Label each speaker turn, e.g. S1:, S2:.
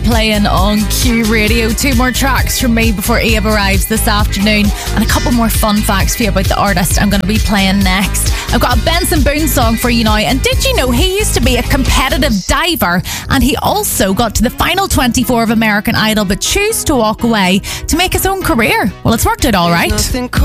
S1: playing on Q Radio. 2 more tracks from me before Eve arrives this afternoon, and a couple more fun facts for you about the artist I'm going to be playing next. I've got a Benson Boone song for you now, and did you know he used to be a competitive diver, and he also got to the final 24 of American Idol but chose to walk away to make his own career? Well, it's worked out all right.